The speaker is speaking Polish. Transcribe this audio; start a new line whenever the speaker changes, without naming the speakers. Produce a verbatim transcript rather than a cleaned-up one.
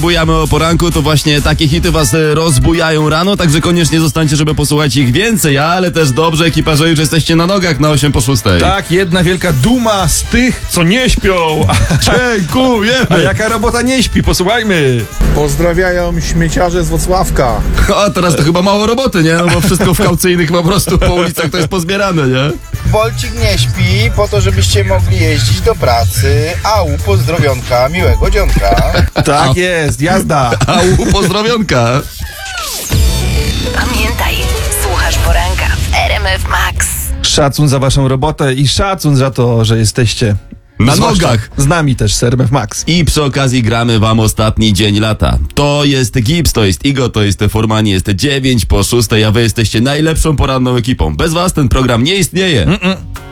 Bujamy o poranku, to właśnie takie hity was e, rozbujają rano, także koniecznie zostańcie, żeby posłuchać ich więcej, ale też dobrze, ekiparze, już jesteście na nogach na osiem po szóstej.
Tak, jedna wielka duma z tych, co nie śpią.
Dziękujemy!
A jaka robota nie śpi? Posłuchajmy.
Pozdrawiają śmieciarze z Włocławka.
O, teraz to chyba mało roboty, nie? No bo wszystko w kaucyjnych po prostu po ulicach to jest pozbierane, nie?
Bolcik nie śpi po to, żebyście mogli jeździć do pracy. Au, pozdrowionka, miłego dzionka.
Tak jest, jazda.
Au, pozdrowionka!
Pamiętaj, słuchasz poranka w R M F Max.
Szacun za waszą robotę i szacun za to, że jesteście
Na
zwłaszcza
nogach.
z nami też z R M F Max.
I przy okazji gramy wam ostatni dzień lata. To jest Gibbs, to jest Igo, to jest Formani, jest dziewięć po szóstej, a wy jesteście najlepszą poranną ekipą. Bez was ten program nie istnieje.
Mm-mm.